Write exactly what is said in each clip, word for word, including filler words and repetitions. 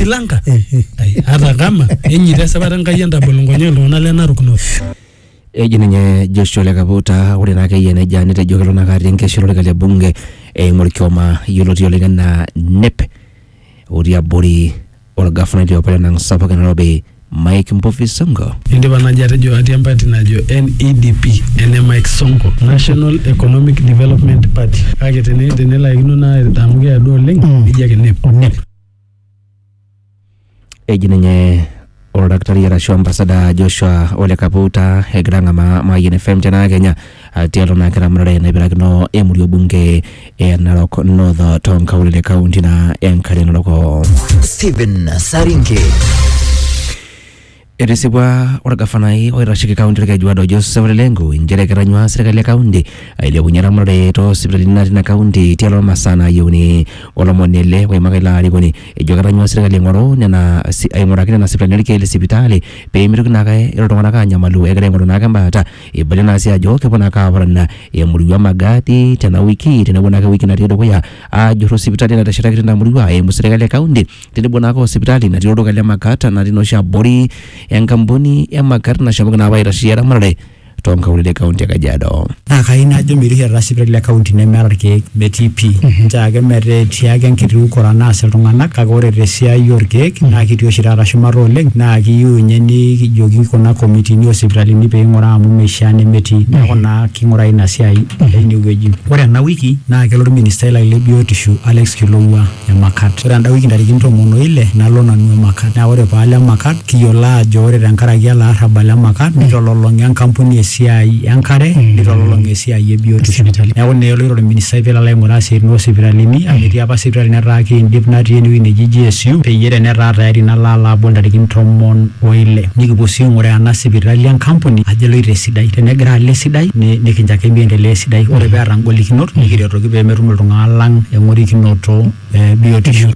Silanka ai hata kama enyi tesa baranga yenda bolongonyo lona lena rukno ejinenye Joshua Lekabuta ore na kayene jani te jogelo na kari nkeshiro kale bunge e ngorkioma yoloti olegana nep uri abori or gafuna dio pale nang sapaka Nairobi Mike Mpofi Sonko indi banajate jo atiambati na jo N E D P ene Mike Sonko National Economic Development Party kage tene tene la igno na damuge ado leng ijake nep nep ejinenye or daktari Rasho ambassador Joshua Ole Kabuta egranga ma ma N F M tena Kenya atialo na kera mrade na bilagno emuri bunge e Narok North Tonka ule county na enkale noko Steven Saringe Eresibwa orgafanai oirashiki county ke juado Joseph Lengo injere keranywa serikali county ile bunyara mrade to sibilina na county tialo masana yuni olomonele we magala alikoni ejogaranywa serikali ngoro na aimora kina na sibilina ke hospitali pe miru na ka irotona ka nyamalu egere ngoro na kambata ibelena sia joke bona ka barana e muriwa magati tena wiki tena bona ka wiki na tiro ya a joro hospitali na tashiraki na muriwa e serikali county tena bona ka hospitali na tiro kale magata na tino sha bori yang kampuni yang makar na shabu na virus ya ramare Tonka ule county Kajiado na kaina jo miri hera sibirle county ne merke btp njaage mere tiage nkiru korana seltungana kagore resia yorke na kitio shirara shumaro leng na kiyu nyeni jogi kona committee ni hospitali ni pe ngora amu meshane meti na kona kingora ina siai ni weji ore na wiki na kelor minister ile biotishu Alex Kilowa ya makat ore na wiki ndari kinto mono ile na lona nu makat na ore pale makat kiyola jore rankara yala rabala makat ni lolonga kampuni siai yankare nitololonge siai yebiotisho na wone yolo minister vela la ngora se no hospitali ni ameti apa hospitali na raki indip na tieni ni G G S U pe yere na rata yari na la la bonda dikin tomon oile nikibosi ngora na hospitali yan company ajelo ire sidai tenegra le sidai ne nekinjake biendele sidai ore be arangoli kinot nikiretoki be merumo tungalang engori kinoto biotisho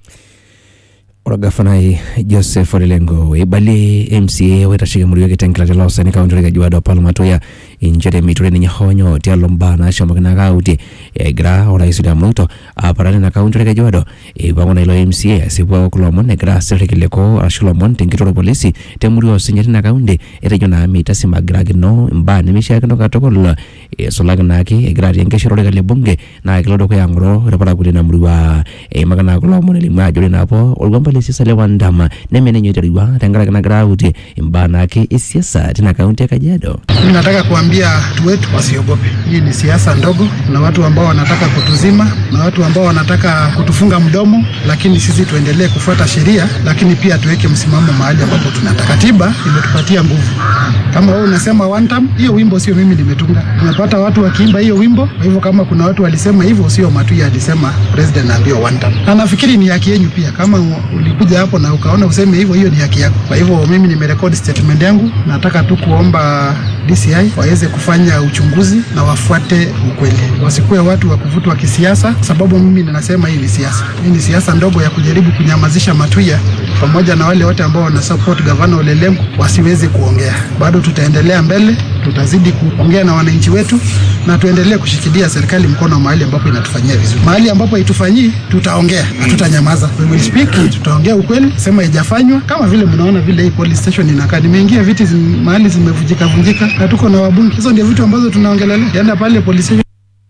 Oragafanai Joseph Lengo ebali M C A wetashike muri ketengela telo sene county ka juado palmatoya injere miture ni nyahonyo tialomba na shamba kana gauti egra ora isuda muto aparane na county ka juado e bangona ilo M C A sibwa kulomon egra serikile ko ashulomon tinkitoro polisi temuri osinyati na county erejona mita simagra gino mbani mishaka no katokol e solaga naki egra yenkeshoro ka lebonge na kilodo ko yangro repara kulina muriwa e magana kulomon limu ajuri napo olgomba sisa lewandama nemene nyoteriwa tangara kana grauti imbana ke isiasa tena kaunti ya Kajiado. Mimi nataka kuambia watu wetu wasiogope. Hii ni siasa ndogo na watu ambao wanataka kutuzima na watu ambao wanataka kutufunga mdomo, lakini sisi tuendelee kufuata sheria, lakini pia tuweke msimamo mahali ambapo tunataka. Katiba imetupatia nguvu. Kama wewe unasema one time, hiyo wimbo sio mimi nimetunga. Tunapata watu wakiimba hiyo wimbo, kwa hivyo kama kuna watu walisema hivyo sio Matuya alisema president ambio one time. Na nafikiri ni haki yenu pia kama ulikuja hapo na ukaona useme hivyo, hiyo ni haki yako. Kwa hivyo mimi nimerecord statement yangu, nataka tu kuomba D C I waweze kufanya uchunguzi na wafuate ukweli. Wasikuwe watu wa kuvutwa kisiasa, sababu mimi ninasema hii ni siasa. Hii ni siasa ndogo ya kujaribu kunyamazisha Matuya pamoja na wale wote ambao wana support governor Ole Lengo wasiweze kuongea. Bado tutaendelea mbele, tutazidi kuongea na wananchi wetu na tuendelee kushikilia serikali mkono mahali ambapo inatufanyia vizuri. Mahali ambapo haitufanyii tutaongea, tutanyamaza. We will speak, tutaongea ukweli, sema haijafanywa. Kama vile mnaona vile hii police station inakaa, nimeingia viti zim, mahali zimevunjika vunjika, na tuko na wabunge. Hizo ndio vitu ambazo tunaongelelea. Yenda pale police station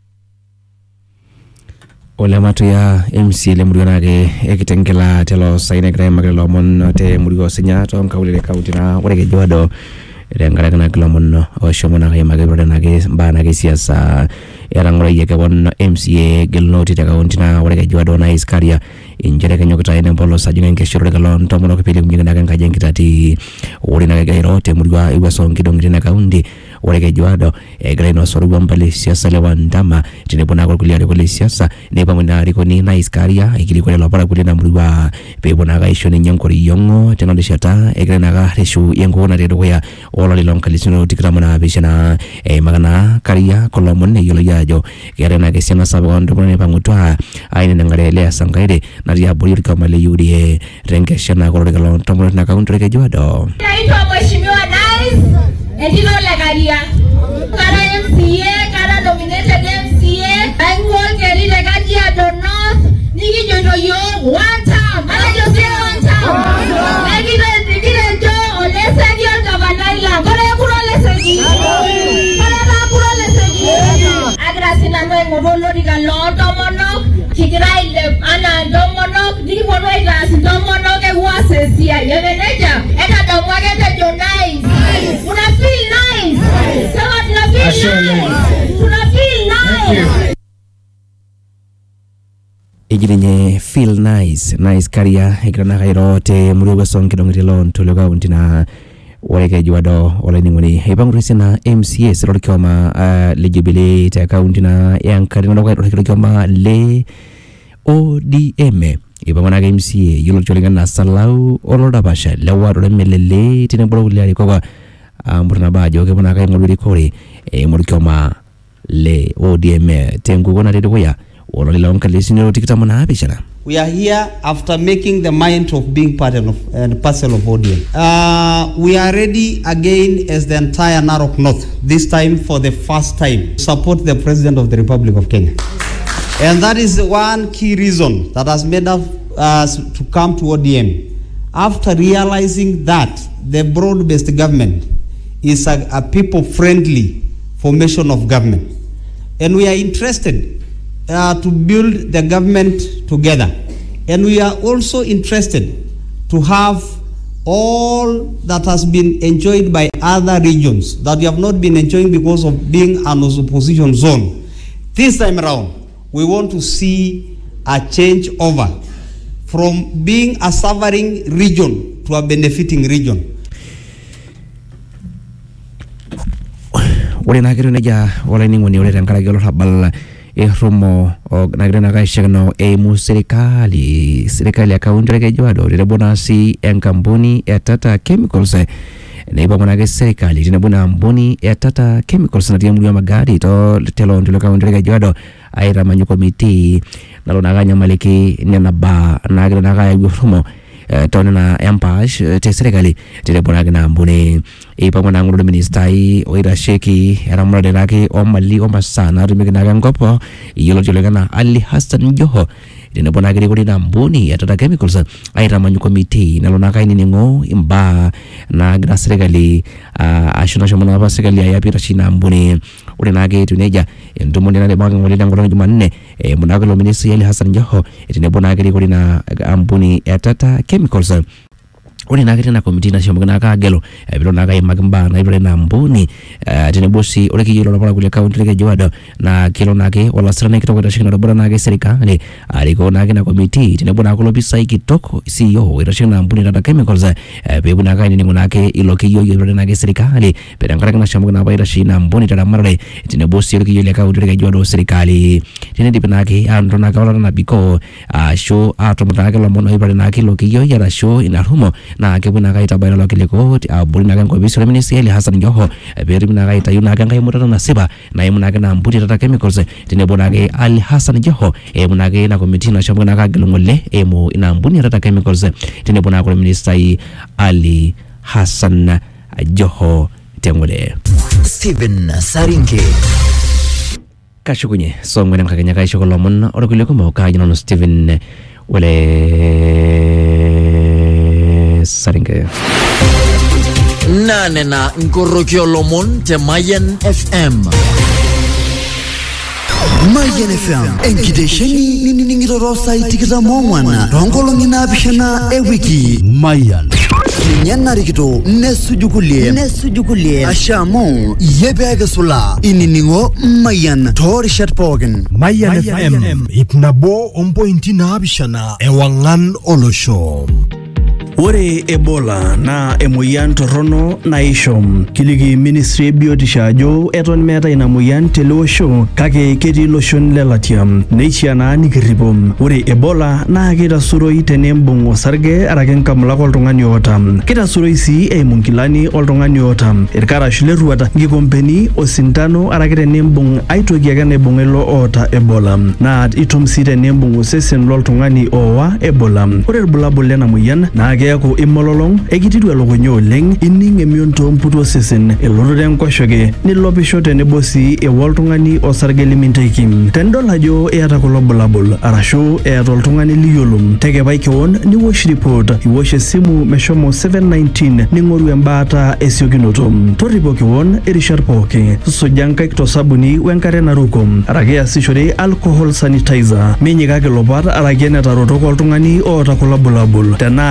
Ole Matuya M C le muriona ke ekitengela telo saine gra magelo mon te murio senya to kaulile county na ore ke jodo rengara kana kilomon o shomona ke magelo na ke bana ke siasa erangora yeke won M C A gelnoti ta county na ore ke jodo na iskaria injere ke nyokota ene polo sajinga ke shoro ke lon to mono ke pele mnyinga kan kajen kitati ore na ke gairo te murio iwa songi dongri na county ore ke jodo e greno soru bambale siasa le wandama tene bona ko kulia ko siasa ne pamona riko ni na iskaria ikili ko lo para kulina muriwa pe bona ga ishoni nyankori yongo tena de shata e grena ga reshu yengo na redo ya ola le lon kalisino tikramana bishana e magana karia kolomon ne yolo yajo gere na ke sema sabo ndo ne pangutwa aine ngare le sangaire na ya bolir kama le yuri e renke shana ko de lon tomo na kaunti ke jodo naitwa mheshimiwa Nice Edino Lekaria kara M C A kara nominated M C A angol keri le Kajiado North niki jojo yo one time ana jo one time ejinye feel nice nice career ikirana kairo te murugo song kidongitilo ntolo kaunti na wale juado wale ningoni ipangurusi na M C A siroli kioma uh, le Jubilee te kaunti na yankari na kairo kioma le O D M ibangona M C A yulo cholinga na salau oloda basha lewa dole melele tine bolo uliari kwa mburna bajo ke bona kai nguluri kore e murkioma le O D M tengu gona de koya olole la onka lesino tikita mona abishana. We are here after making the mind of being part of and uh, parcel of O D M. Uh, we are ready again as the entire Narok North, this time for the first time, to support the President of the Republic of Kenya. And that is one key reason that has made us uh, to come to O D M. After realizing that the broad-based government is a, a people-friendly formation of government. And we are interested Uh, to build the government together, and we are also interested to have all that has been enjoyed by other regions that we have not been enjoying because of being an opposition zone. This time around, we want to see a change over from being a suffering region to a benefiting region. Wale nagiru neja wale ningoni wale tangkala gelo habal e romo o nagrena ga shegno e mu serikali serikali ya kaunti ya Kajiado rebona si en kampuni ya Tata Chemicals na iba mwana ga serikali tinabuna mboni ya Tata Chemicals na timu ya magari to telo ndilo kaunti ya Kajiado aira manyu komiti nalo naganya maliki nena ba nagrena ga ya romo tone na empash te serikali tele bonaga na mbune ipa mwana ngulu ministai oira sheki era mrade laki o mali o masana rimigina gangopo yolo jolegana Ali Hassan Joho tene bonaga ri na mbuni ya Tata Chemicals aira manyu komiti nalo nakai ningo imba na gra serikali ashuna shomona ba serikali ya pira china mbuni ule nage tuneja ndumo ndina de bangi ngoli ngolo jumanne e munaga lo ministri Ali Hassan Joho tene bonaga ri na mbuni ya Tata Chemicals uli nagiri na komiti na shombo na kagelo bilo naga magamba na ibele na mbuni tene bosi ule kijilo na kule kaunti ya Kajiado na kilo nage wala sirana kitoko ta shina bora nage serikali aliko nage na komiti tene bona kulo bisa kitoko C E O ira shina mbuni Tata Chemicals be bona ga ni ngunake ilo kiyo ibele nage serikali be ngara na shombo na baira shina mbuni tata marale tene bosi ule kijilo kaunti ya Kajiado serikali tene dipinake ando na kawala na biko show atomutake lo mono ibele nage lo kiyo ya show inarumo na kebuna kaita bayalo lokileko abuli naga ngobisi le ministry Ali Hassan Joho beri na kaita yuna ganga imutana na seba na imuna na mbuti Tata Chemicals tene bonage Ali Hassan Joho e munage na komiti na shambona naga gelungole e mu ina mbuni Tata Chemicals tene bonage ministry Ali Hassan Joho tengole Stephen Sarinke kashukunye songwe na kanya kaisho kolomon orokileko mo kajino Stephen wale Sarinke nane na Ngorokio Lomon te Mayan F M Mayan F M enkidesheni nini ningiro rosa itikisa mongwana rongolo ngina bishana e wiki Mayan Nyana rikito nesujukulie nesujukulie ashamo yebega sula ininingo Mayan tori shatpogen Mayan F M ipnabo ompo intina bishana ewangan olosho. Ore Ebola na emoyian torono naishom kiliki ministry biotisho ajo eton meta ina moyian teleosho kake ketii loshon lelatiam neishia na nikiripo. Ore Ebola na kitasuroi tenembung osarge arake nkamulak oltung'ani oota kitasuroi si eimu nkilani oltung'ani oota irkarash leruata nkikompeni osintano arake tenembung aitoki ake naibung ilo oota Ebola na itum si tenembung osesen loltung'ani owa Ebola. Ore irbulabul lena moyian na keeku imololong ekititu elukunya oleng ining emion toomputu osesen elototo enkoshoke nilopisho tenebo sii ewa oltung'ani osarge limintaiki. Tenidol ajo eeta kulo bulabul arashu eeta oltung'ani liyiolo tekepai kewon niwosh report iwosh esimu meshomo seven nineteen ning'oru embaata esiokinoto. Torripo kewon irishat pooki suja nkaik tosabuni wenkare naruko arake easishore alcohol sanitizer minyikaki lopat arake netarotok oltung'ani oota kulo bulabul tenaa kiyie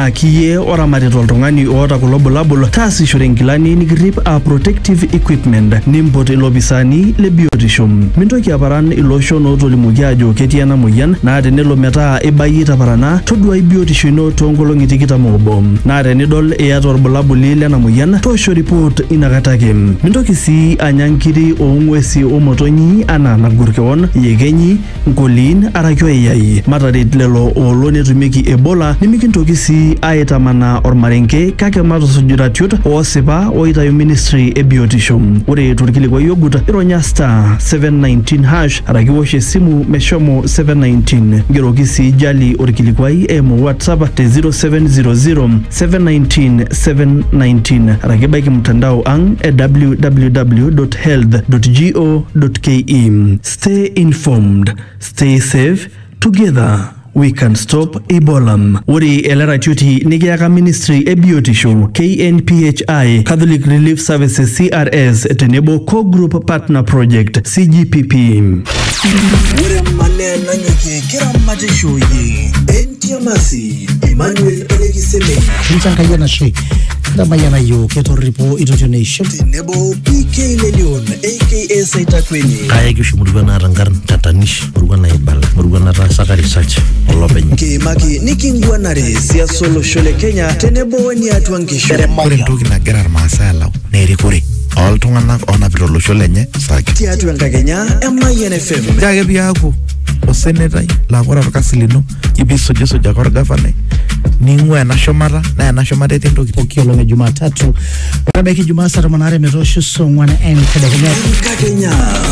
iyie oramatita oltung'ani oota kulo bulabul taasishore nkilani nikirrip a protective equipment nimpot ilopisani le biotisho. Mintoki aparan iloshon ootolimuoki ajo ketii ena moyian naa tenelo metaa ibayie taparana toduai biotisho ino toonkolong'i tikitam oobo. Naa tenidol iyata orbulabuli lena moyian toosho report inakata ake. Mintoki sii anya nkiri oong'uesi omotonyi anaa nagur keon, yekenyi, nkoliin araki oyai. Mataret lelo oolo netumieki Ebola nimikintoki sii aitamanaa ormarenke kake matusuj iratiot oosipa oitayu ministry e biotisho. Ore torkilikwai ogut ironya star seven nineteen hash araki wosh esimu meshomo seven nineteen. Ngeroki sii jali orkilikwai eimu WhatsApp te zero seven zero zero seven nineteen seven nineteen araki baiki mtandao ang e w w w dot health dot go dot k e. Stay informed, stay safe, together we can stop Ebola. Ore eleratioti nikiaka ministry e biotisho K N P H I, Catholic Relief Services C R S tenebo co-group partner project C G P P. Ore mane nanyoke kira matishoye Entiamasi Emmanuel Elegiseme Nchankaya na shi Damayana yo ketoripo itotonation tenebo P K Lelion aka Saita Kwenye kaya kishu murugana rangaran tatanish murugana ibala murugana rasaka research olopeny Kimaki nikingwanare sia solo shole Kenya tenebo weni atuangisho ore ntoki nagira irmaasai alau nerikore oltung'anak onapita olosho lenye saki tiatu enkakenya Emayian F M jake piaku osenetai lakora orkasi lino ipisujisuja kwa orgavanai ning'ua ena shumata na ena shumata etii ntokitin okiolong e Jumatatu etabaiki Jumaa saa tomon aare metoosho saa ong'uan enkadekenya enkakenya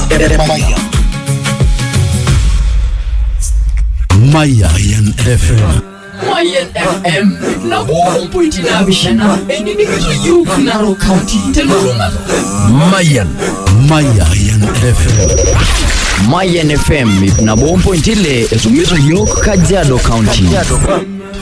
Mayan F M. Mayan F M na one point nabishana eninigito yuku Narok County teluruma Mayan Mayan F M. Mayan F M na one point ile esumizo yok Kajiado County.